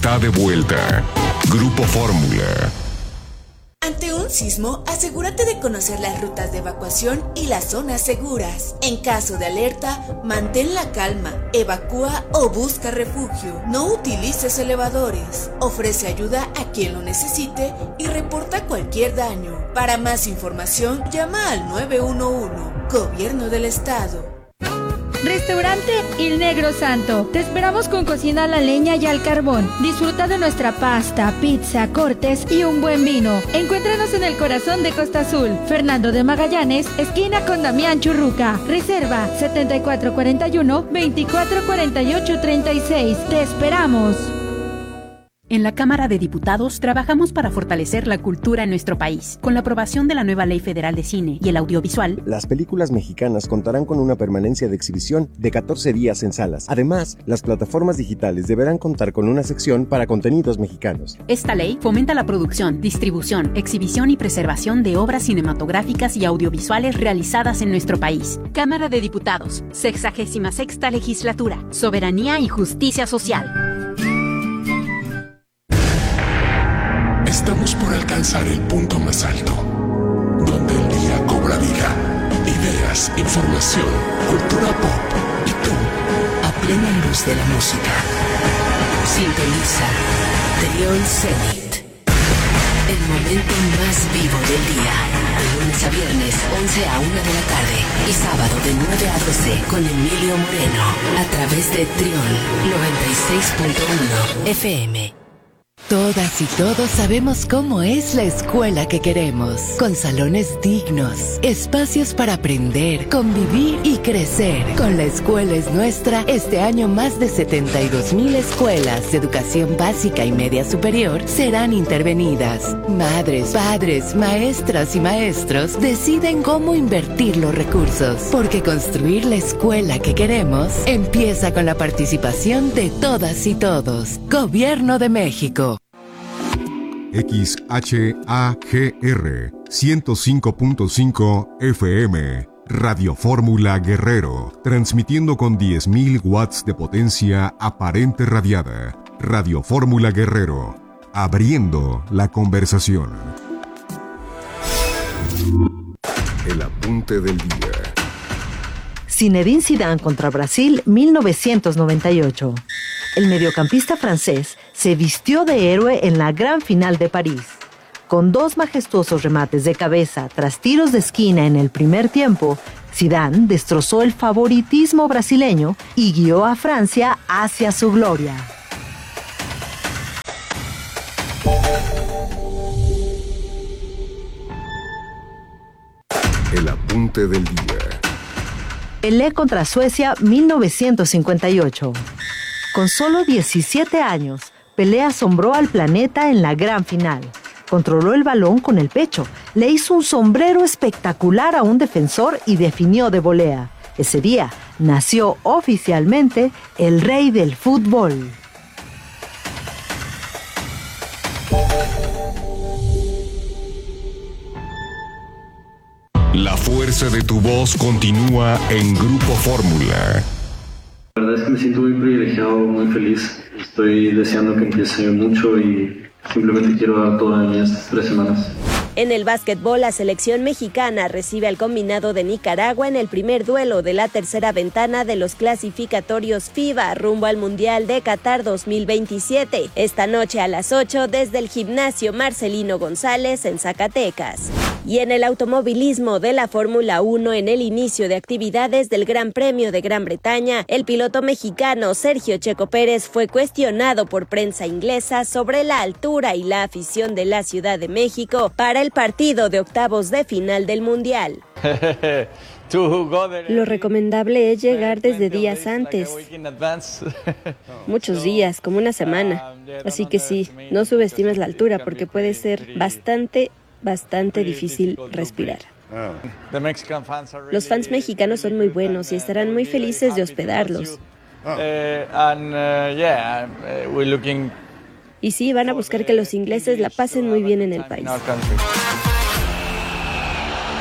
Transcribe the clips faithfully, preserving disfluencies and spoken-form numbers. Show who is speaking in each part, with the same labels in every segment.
Speaker 1: está de vuelta. Grupo Fórmula.
Speaker 2: Ante un sismo, asegúrate de conocer las rutas de evacuación y las zonas seguras. En caso de alerta, mantén la calma, evacúa o busca refugio. No utilices elevadores. Ofrece ayuda a quien lo necesite y reporta cualquier daño. Para más información, llama al nueve uno uno. Gobierno del Estado.
Speaker 3: Restaurante Il Negro Santo. Te esperamos con cocina a la leña y al carbón. Disfruta de nuestra pasta, pizza, cortes y un buen vino. Encuéntranos en el corazón de Costa Azul. Fernando de Magallanes, esquina con Damián Churruca. Reserva setenta y cuatro cuarenta y uno, veinticuatro cuarenta y ocho treinta y seis. Te esperamos.
Speaker 4: En la Cámara de Diputados trabajamos para fortalecer la cultura en nuestro país. Con la aprobación de la nueva Ley Federal de Cine y el Audiovisual,
Speaker 5: las películas mexicanas contarán con una permanencia de exhibición de catorce días en salas. Además, las plataformas digitales deberán contar con una sección para contenidos mexicanos.
Speaker 4: Esta ley fomenta la producción, distribución, exhibición y preservación de obras cinematográficas y audiovisuales realizadas en nuestro país. Cámara de Diputados, sexagésima sexta Legislatura, Soberanía y Justicia Social.
Speaker 6: Estamos por alcanzar el punto más alto, donde el día cobra vida, ideas, información, cultura pop y tú, a plena luz de la música.
Speaker 7: Sintoniza Trión Zenit, el momento más vivo del día, de lunes a viernes, once a una de la tarde y sábado de nueve a doce con Emilio Moreno, a través de Trión noventa y seis punto uno F M.
Speaker 8: Todas y todos sabemos cómo es la escuela que queremos, con salones dignos, espacios para aprender, convivir y crecer. Con La Escuela es Nuestra, este año más de setenta y dos mil escuelas de educación básica y media superior serán intervenidas. Madres, padres, maestras y maestros deciden cómo invertir los recursos, porque construir la escuela que queremos empieza con la participación de todas y todos. Gobierno de México.
Speaker 1: X H A G R ciento cinco punto cinco F M, Radio Fórmula Guerrero, transmitiendo con diez mil watts de potencia aparente radiada. Radio Fórmula Guerrero, abriendo la conversación. El apunte del día.
Speaker 9: Zinedine Zidane contra Brasil, mil novecientos noventa y ocho. El mediocampista francés se vistió de héroe en la gran final de París. Con dos majestuosos remates de cabeza tras tiros de esquina en el primer tiempo, Zidane destrozó el favoritismo brasileño y guió a Francia hacia su gloria.
Speaker 1: El apunte del día.
Speaker 9: Pelé contra Suecia, mil novecientos cincuenta y ocho. Con solo diecisiete años, Pelé asombró al planeta en la gran final. Controló el balón con el pecho, le hizo un sombrero espectacular a un defensor y definió de volea. Ese día nació oficialmente el rey del fútbol.
Speaker 1: La fuerza de tu voz continúa en Grupo Fórmula.
Speaker 10: La verdad es que me siento muy privilegiado, muy feliz. Estoy deseando que empiece mucho y simplemente quiero dar todo en estas tres semanas.
Speaker 11: En el básquetbol, la selección mexicana recibe al combinado de Nicaragua en el primer duelo de la tercera ventana de los clasificatorios FIBA rumbo al Mundial de Qatar dos mil veintisiete. Esta noche a las ocho desde el gimnasio Marcelino González en Zacatecas. Y en el automovilismo de la Fórmula uno, en el inicio de actividades del Gran Premio de Gran Bretaña, el piloto mexicano Sergio Checo Pérez fue cuestionado por prensa inglesa sobre la altura y la afición de la Ciudad de México para el partido de octavos de final del Mundial. Lo recomendable es llegar desde días antes, muchos días, como una semana. Así que sí, no subestimes la altura porque puede ser bastante, bastante difícil respirar. Los fans mexicanos son muy buenos y estarán muy felices de hospedarlos. Y sí, van a buscar que los ingleses la pasen muy bien en el país.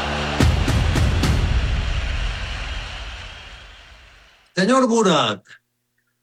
Speaker 12: Señor Burak,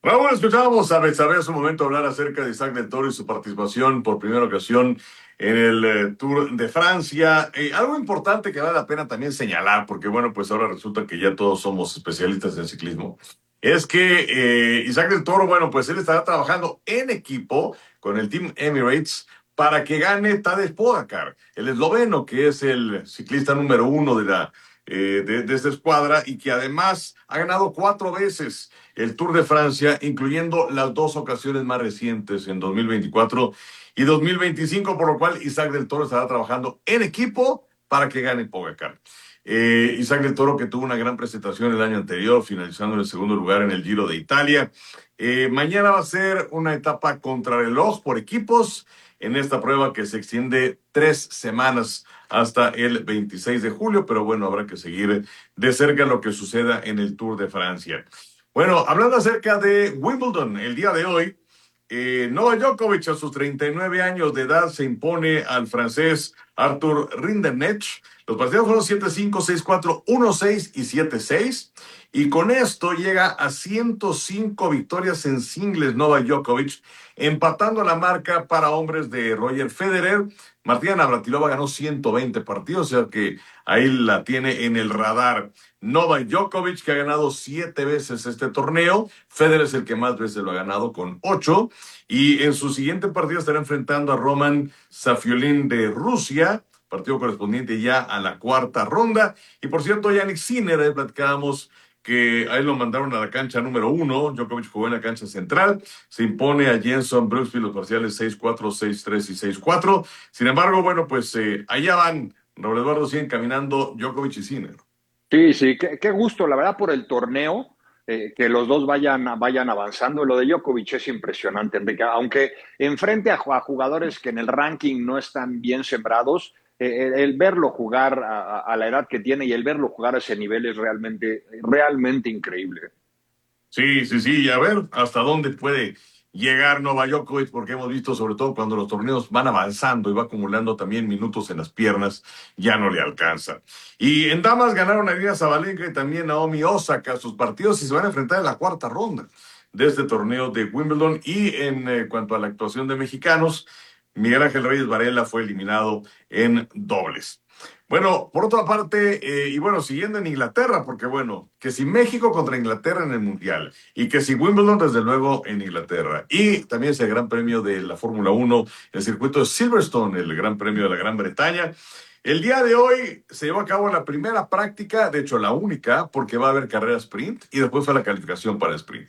Speaker 12: Raúl, escuchábamos a Betsabé hace un momento hablar acerca de Isaac Del Toro y su participación por primera ocasión en el eh, Tour de Francia. Eh, algo importante que vale la pena también señalar, porque bueno, pues ahora resulta que ya todos somos especialistas en ciclismo, es que eh, Isaac Del Toro, bueno, pues él estará trabajando en equipo con el Team Emirates para que gane Tadej Pogačar, el esloveno, que es el ciclista número uno de la eh, de, de esta escuadra y que además ha ganado cuatro veces el Tour de Francia, incluyendo las dos ocasiones más recientes en dos mil veinticuatro y dos mil veinticinco, por lo cual Isaac Del Toro estará trabajando en equipo para que gane Pogačar. Eh, Isaac Del Toro, que tuvo una gran presentación el año anterior, finalizando en el segundo lugar en el Giro de Italia. Eh, mañana va a ser una etapa contrarreloj por equipos en esta prueba que se extiende tres semanas hasta el veintiséis de julio, pero bueno, habrá que seguir de cerca lo que suceda en el Tour de Francia. Bueno, hablando acerca de Wimbledon, el día de hoy, eh, Novak Djokovic a sus treinta y nueve años de edad se impone al francés Arthur Rinderknecht. Los partidos fueron siete cinco, seis cuatro, uno seis y siete seis. Y con esto llega a ciento cinco victorias en singles Novak Djokovic, empatando la marca para hombres de Roger Federer. Martina Navratilova ganó ciento veinte partidos, o sea que ahí la tiene en el radar. Novak Djokovic, que ha ganado siete veces este torneo. Federer es el que más veces lo ha ganado, con ocho. Y en su siguiente partido estará enfrentando a Roman Safiullin de Rusia, partido correspondiente ya a la cuarta ronda. Y por cierto, Yannick Sinner, ahí platicábamos que a él lo mandaron a la cancha número uno. Djokovic jugó en la cancha central. Se impone a Jenson Brooksby los parciales seis cuatro, seis tres y seis cuatro. Sin embargo, bueno, pues eh, allá van. Raúl Eduardo, siguen caminando Djokovic y Sinner.
Speaker 13: Sí, sí, qué, qué gusto, la verdad, por el torneo, eh, que los dos vayan, vayan avanzando. Lo de Djokovic es impresionante, Enrique. Aunque enfrente a, a jugadores que en el ranking no están bien sembrados, eh, el verlo jugar a, a la edad que tiene y el verlo jugar a ese nivel es realmente, realmente increíble.
Speaker 12: Sí, sí, sí, y a ver hasta dónde puede llegar Novak Djokovic, porque hemos visto, sobre todo cuando los torneos van avanzando y va acumulando también minutos en las piernas, ya no le alcanza. Y en damas ganaron a Aryna Sabalenka y también Naomi Osaka sus partidos y se van a enfrentar en la cuarta ronda de este torneo de Wimbledon. Y en eh, cuanto a la actuación de mexicanos, Miguel Ángel Reyes Varela fue eliminado en dobles. Bueno, por otra parte, eh, y bueno, siguiendo en Inglaterra, porque bueno, que si México contra Inglaterra en el Mundial, y que si Wimbledon, desde luego, en Inglaterra, y también ese Gran Premio de la Fórmula uno, el circuito de Silverstone, el Gran Premio de la Gran Bretaña. El día de hoy se llevó a cabo la primera práctica, de hecho la única, porque va a haber carrera sprint, y después fue la calificación para sprint.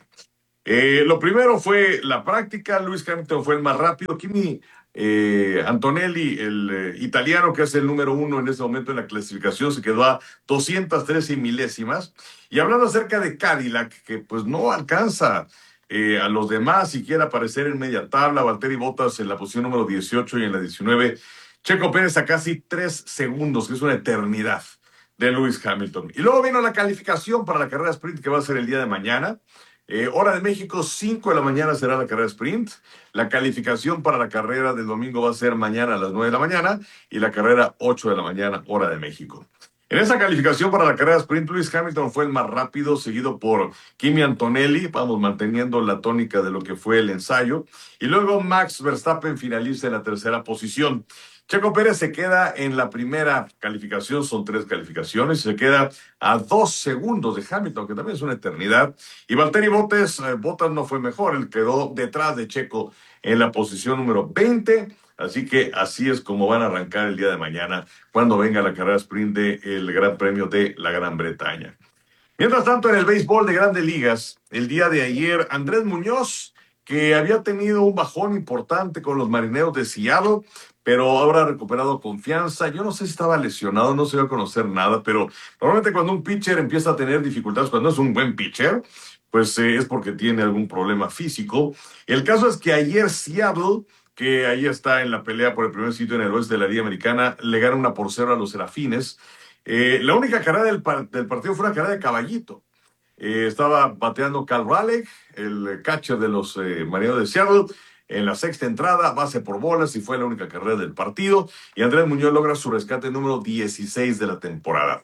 Speaker 12: Eh, lo primero fue la práctica. Lewis Hamilton fue el más rápido. Kimi eh, Antonelli, el eh, italiano, que es el número uno en este momento en la clasificación, se quedó a doscientas trece milésimas. Y hablando acerca de Cadillac, que pues no alcanza eh, a los demás y quiere aparecer en media tabla, Valtteri Bottas en la posición número dieciocho y en la diecinueve, Checo Pérez a casi tres segundos, que es una eternidad de Lewis Hamilton. Y luego vino la calificación para la carrera sprint, que va a ser el día de mañana. Eh, hora de México, cinco de la mañana será la carrera sprint. La calificación para la carrera del domingo va a ser mañana a las nueve de la mañana y la carrera ocho de la mañana, hora de México. En esa calificación para la carrera sprint, Lewis Hamilton fue el más rápido, seguido por Kimi Antonelli, vamos manteniendo la tónica de lo que fue el ensayo. Y luego Max Verstappen finaliza en la tercera posición. Checo Pérez se queda en la primera calificación, son tres calificaciones, se queda a dos segundos de Hamilton, que también es una eternidad. Y Valtteri Bottas, eh, Bottas no fue mejor, él quedó detrás de Checo en la posición número veinte. Así que así es como van a arrancar el día de mañana, cuando venga la carrera sprint del Gran Premio de la Gran Bretaña. Mientras tanto, en el béisbol de Grandes Ligas, el día de ayer, Andrés Muñoz, que había tenido un bajón importante con los Marineros de Seattle, pero ahora ha recuperado confianza. Yo no sé si estaba lesionado, no se dio a conocer nada, pero normalmente cuando un pitcher empieza a tener dificultades, cuando es un buen pitcher, pues eh, es porque tiene algún problema físico. El caso es que ayer Seattle, que ahí está en la pelea por el primer sitio en el oeste de la Liga Americana, le gana una por cero a los Serafines. Eh, la única carrera del, par- del partido fue una carrera de caballito. Eh, estaba bateando Cal Raleigh, el catcher de los eh, Marineros de Seattle, en la sexta entrada, base por bolas, y fue la única carrera del partido. Y Andrés Muñoz logra su rescate número dieciséis de la temporada.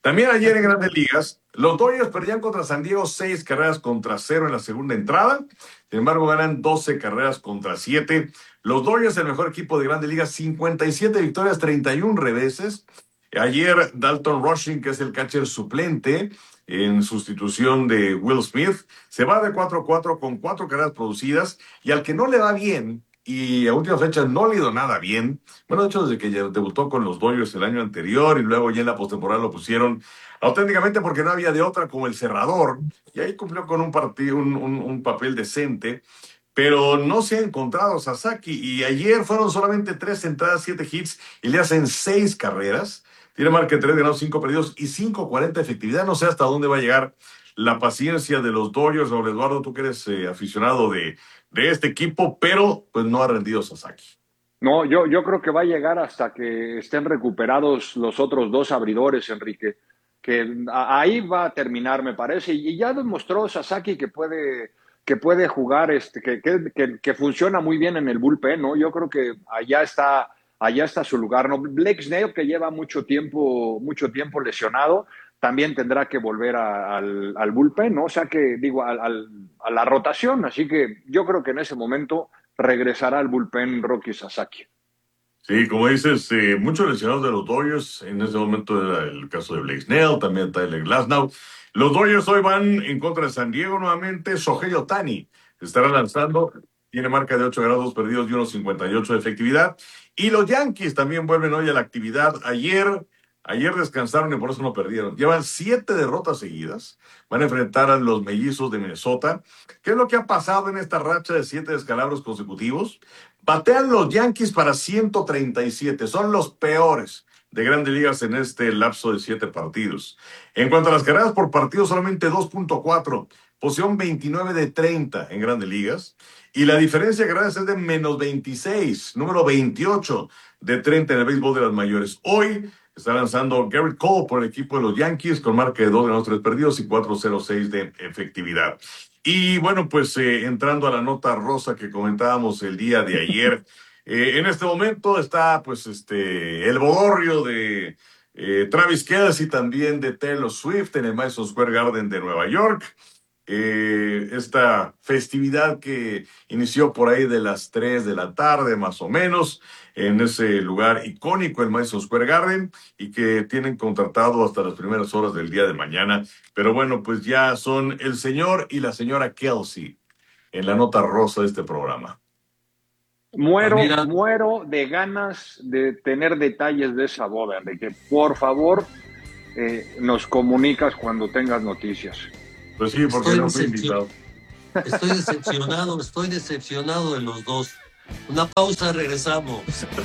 Speaker 12: También ayer en Grandes Ligas, los Dodgers perdían contra San Diego seis carreras contra cero en la segunda entrada. Sin embargo, ganan doce carreras contra siete. Los Dodgers, el mejor equipo de Grandes Ligas, cincuenta y siete victorias, treinta y uno reveses. Ayer, Dalton Rushing, que es el catcher suplente en sustitución de Will Smith, se va de cuatro a cuatro con cuatro carreras producidas. Y al que no le va bien, y a última fecha no le ha ido nada bien, bueno, de hecho, desde que debutó con los Dodgers el año anterior y luego ya en la postemporada lo pusieron auténticamente porque no había de otra como el cerrador, y ahí cumplió con un, partido, un, un, un papel decente, pero no se ha encontrado Sasaki, y ayer fueron solamente tres entradas, siete hits, y le hacen seis carreras. Tiene marca de tres ganados, cinco perdidos y cinco cuarenta de efectividad. No sé hasta dónde va a llegar la paciencia de los Dodgers. Raúl Eduardo, tú que eres eh, aficionado de, de este equipo, pero pues no ha rendido Sasaki.
Speaker 13: No, yo, yo creo que va a llegar hasta que estén recuperados los otros dos abridores, Enrique, que ahí va a terminar, me parece, y ya demostró Sasaki que puede, que puede jugar, este, que, que, que, que funciona muy bien en el bullpen, ¿no? Yo creo que allá está, allá está su lugar, ¿no? Blake Snell, que lleva mucho tiempo, mucho tiempo lesionado, también tendrá que volver a, al, al bullpen, ¿no? O sea que, digo, al, al, a la rotación, así que yo creo que en ese momento regresará al bullpen Roki Sasaki.
Speaker 12: Sí, como dices, eh, muchos lesionados de los Dodgers, en ese momento era el caso de Blake Snell, también Tyler Glasnow. Los Dodgers hoy van en contra de San Diego nuevamente. Shohei Ohtani estará lanzando, tiene marca de ocho ganados, dos perdidos y uno cincuenta y ocho de efectividad. Y los Yankees también vuelven hoy a la actividad. Ayer, ayer descansaron y por eso no perdieron. Llevan siete derrotas seguidas. Van a enfrentar a los Mellizos de Minnesota. ¿Qué es lo que ha pasado en esta racha de siete descalabros consecutivos? Batean los Yankees para ciento treinta y siete. Son los peores de Grandes Ligas en este lapso de siete partidos. En cuanto a las carreras por partido, solamente dos punto cuatro. Posición veintinueve de treinta en Grandes Ligas. Y la diferencia de carreras es de menos veintiséis. Número veintiocho de treinta en el béisbol de las mayores. Hoy está lanzando Garrett Cole por el equipo de los Yankees con marca de dos ganados, tres perdidos y cuatro cero seis de efectividad. Y bueno, pues eh, entrando a la nota rosa que comentábamos el día de ayer, eh, en este momento está pues este el bodorrio de eh, Travis Kelce y también de Taylor Swift en el Madison Square Garden de Nueva York. Eh, esta festividad que inició por ahí de las tres de la tarde más o menos en ese lugar icónico, el Madison Square Garden, y que tienen contratado hasta las primeras horas del día de mañana. Pero bueno, pues ya son el señor y la señora Kelce en la nota rosa de este programa.
Speaker 13: Muero, Mira. muero de ganas de tener detalles de esa boda, de que por favor eh, nos comunicas cuando tengas noticias.
Speaker 12: Pues sí, porque estoy no fui invitado.
Speaker 14: Estoy decepcionado, estoy decepcionado de los dos. Una pausa, regresamos.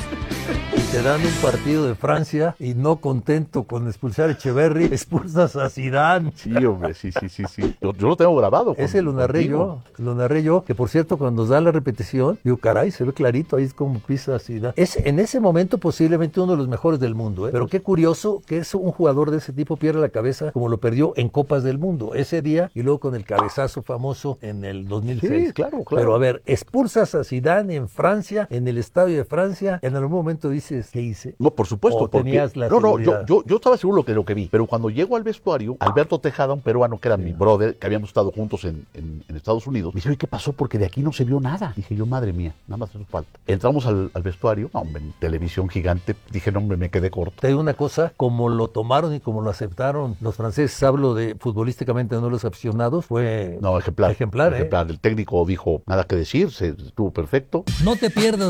Speaker 15: Y te dan un partido de Francia y no contento con expulsar a Echeverry, expulsas a Zidane.
Speaker 16: Sí, hombre, sí, sí, sí, sí. Yo, yo lo tengo grabado.
Speaker 15: Ese lo narré yo, lo narré yo, que por cierto, cuando nos da la repetición, digo, caray, se ve clarito, ahí es como pisa Zidane. Es en ese momento posiblemente uno de los mejores del mundo, ¿eh? Pero qué curioso que es un jugador de ese tipo pierde la cabeza como lo perdió en Copas del Mundo, ese día, y luego con el cabezazo famoso en el dos mil seis.
Speaker 16: Sí, claro, claro.
Speaker 15: Pero a ver, expulsas a Zidane en Francia, en el estadio de Francia, en algún momento dices, ¿qué hice?
Speaker 16: No, por supuesto, porque
Speaker 15: la
Speaker 16: no, no, yo, yo, yo estaba seguro de lo que vi, pero cuando llego al vestuario, Alberto Tejada, un peruano que era sí. mi brother, que habíamos estado juntos en, en, en Estados Unidos, me dice, oye, ¿qué pasó? Porque de aquí no se vio nada. Dije yo, madre mía, nada más hace falta. Entramos al, al vestuario, no, hombre, en televisión gigante, dije, no, hombre, me quedé corto.
Speaker 15: Te digo una cosa, como lo tomaron y como lo aceptaron los franceses, hablo de futbolísticamente, no los aficionados, fue
Speaker 16: no, ejemplar,
Speaker 15: ejemplar,
Speaker 16: ejemplar.
Speaker 15: ¿eh?
Speaker 16: El técnico dijo, nada que decir, se estuvo perfecto.
Speaker 15: No te pierdas